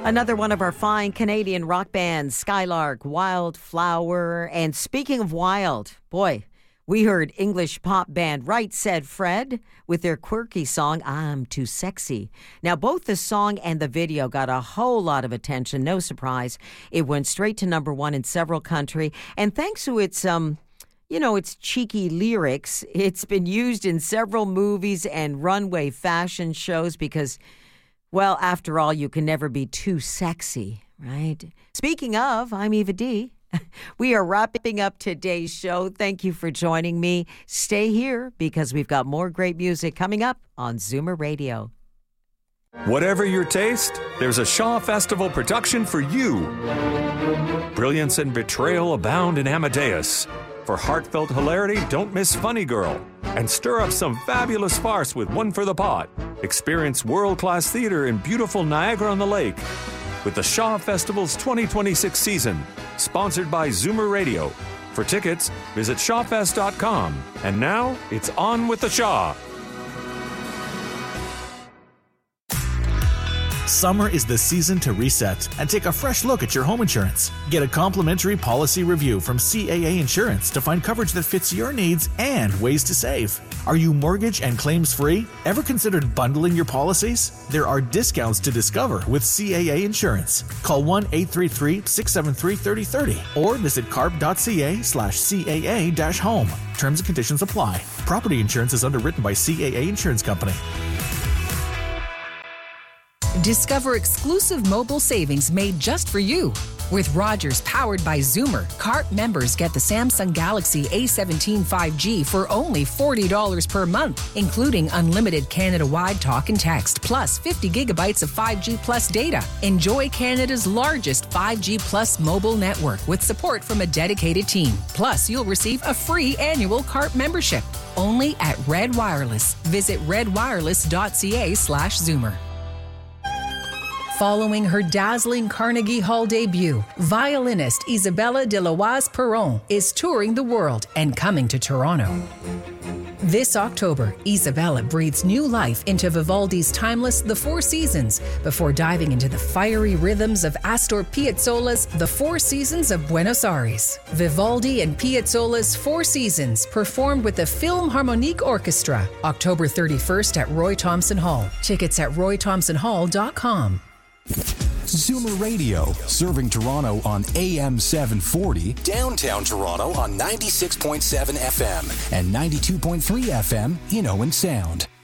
Another one of our fine Canadian rock bands, Skylark, Wildflower. And speaking of wild, boy, we heard English pop band Right Said Fred with their quirky song, I'm Too Sexy. Now, both the song and the video got a whole lot of attention. No surprise. It went straight to number one in several countries. And thanks to its its cheeky lyrics, it's been used in several movies and runway fashion shows because, well, after all, you can never be too sexy, right? Speaking of, I'm Eva D. We are wrapping up today's show. Thank you for joining me. Stay here because we've got more great music coming up on Zoomer Radio. Whatever your taste, there's a Shaw Festival production for you. Brilliance and betrayal abound in Amadeus. For heartfelt hilarity, don't miss Funny Girl. And stir up some fabulous farce with One for the Pot. Experience world-class theater in beautiful Niagara-on-the-Lake. With the Shaw Festival's 2026 season, sponsored by Zoomer Radio. For tickets, visit shawfest.com. And now, it's on with the Shaw. Summer is the season to reset and take a fresh look at your home insurance. Get a complimentary policy review from CAA Insurance to find coverage that fits your needs and ways to save. Are you mortgage and claims free? Ever considered bundling your policies? There are discounts to discover with CAA Insurance. Call 1-833-673-3030 or visit carp.ca/CAA-home. Terms and conditions apply. Property insurance is underwritten by CAA Insurance Company. Discover exclusive mobile savings made just for you. With Rogers powered by Zoomer, CARP members get the Samsung Galaxy A17 5G for only $40 per month, including unlimited Canada-wide talk and text, plus 50 gigabytes of 5G plus data. Enjoy Canada's largest 5G plus mobile network with support from a dedicated team. Plus, you'll receive a free annual CARP membership. Only at Red Wireless. Visit redwireless.ca/Zoomer. Following her dazzling Carnegie Hall debut, violinist Isabella de Loise-Perron is touring the world and coming to Toronto. This October, Isabella breathes new life into Vivaldi's timeless The Four Seasons before diving into the fiery rhythms of Astor Piazzolla's The Four Seasons of Buenos Aires. Vivaldi and Piazzolla's Four Seasons performed with the Philharmonic Orchestra, October 31st at Roy Thomson Hall. Tickets at roythomsonhall.com. Zoomer Radio, serving Toronto on AM 740, downtown Toronto on 96.7 FM and 92.3 FM in Owen Sound.